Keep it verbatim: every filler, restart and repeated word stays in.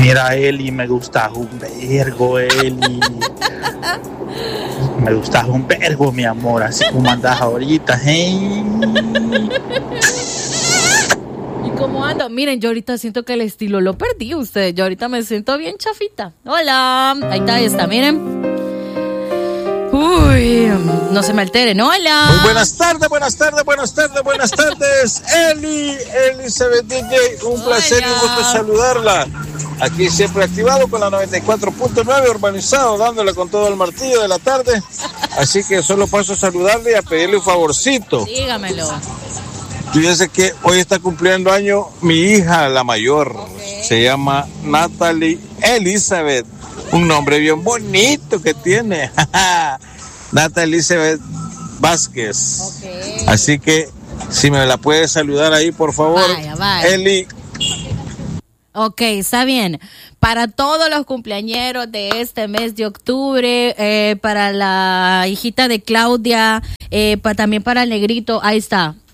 Mira, Eli, me gustas un vergo, Eli. Me gustas un vergo, mi amor, así como andas ahorita, hey. ¿Y cómo ando? Miren, yo ahorita siento que el estilo lo perdí ustedes. Yo ahorita me siento bien chafita. Hola, ahí está, ahí está, miren. Uy, no se me alteren. Hola. Muy buenas tardes, buenas tardes, buenas tardes, buenas tardes. Eli, Elizabeth D J, un placer y un gusto saludarla. Aquí siempre activado con la noventa y cuatro punto nueve, urbanizado, dándole con todo el martillo de la tarde. Así que solo paso a saludarle y a pedirle un favorcito. Dígamelo. Fíjese que hoy está cumpliendo año mi hija, la mayor. Okay. Se llama Natalie Elizabeth. Un nombre bien bonito que tiene. Natalie Elizabeth Vázquez. Okay. Así que, si me la puede saludar ahí, por favor. Vaya, vaya. Eli. Ok, está bien. Para todos los cumpleañeros de este mes de octubre, eh, para la hijita de Claudia, eh, pa, también para el negrito, ahí está.